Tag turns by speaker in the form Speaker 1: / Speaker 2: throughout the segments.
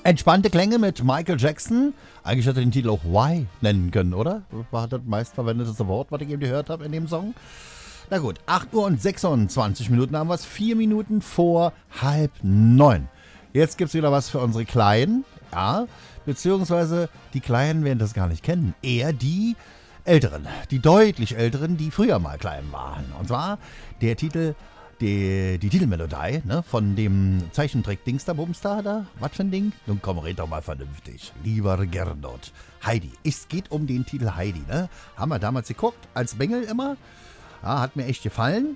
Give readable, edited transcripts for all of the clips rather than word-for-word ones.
Speaker 1: Entspannte Klänge mit Michael Jackson. Eigentlich hätte er den Titel auch Why nennen können, oder? War das meistverwendete Wort, was ich eben gehört habe in dem Song. Na gut, 8 Uhr und 26 Minuten haben wir es. 4 Minuten vor 8:30. Jetzt gibt es wieder was für unsere Kleinen. Ja, beziehungsweise die Kleinen werden das gar nicht kennen. Eher die Älteren, die deutlich Älteren, die früher mal klein waren. Und zwar der Titel, die Titelmelodie, ne, von dem Zeichentrick Dingsterbumster da. Was für ein Ding? Nun komm, red doch mal vernünftig. Lieber Gernot. Heidi. Es geht um den Titel Heidi, ne? Haben wir damals geguckt, als Bengel immer. Ja, hat mir echt gefallen.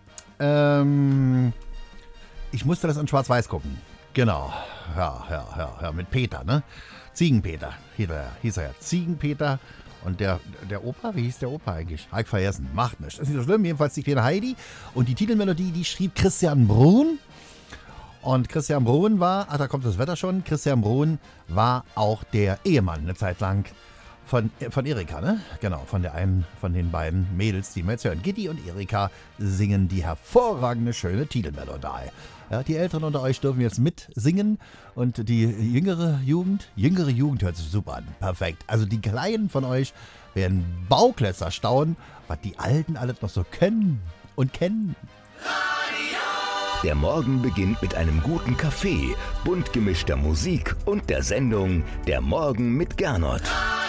Speaker 1: Ich musste das in Schwarz-Weiß gucken. Genau. Ja, mit Peter, ne? Ziegenpeter hieß er ja. Ziegenpeter. Und der Opa, wie hieß der Opa eigentlich? Hab ich vergessen. Macht nichts. Ist nicht so schlimm. Jedenfalls die kleine Heidi. Und die Titelmelodie, die schrieb Christian Bruhn. Und Christian Bruhn war, da kommt das Wetter schon. Christian Bruhn war auch der Ehemann eine Zeit lang von Erika, ne? Genau, von den beiden Mädels, die wir jetzt hören. Gitti und Erika singen die hervorragende, schöne Titelmelodie. Ja, die Älteren unter euch dürfen jetzt mitsingen und die jüngere Jugend hört sich super an. Perfekt. Also die Kleinen von euch werden Bauklötzer staunen, was die Alten alles noch so können und kennen.
Speaker 2: Der Morgen beginnt mit einem guten Kaffee, bunt gemischter Musik und der Sendung Der Morgen mit Gernot.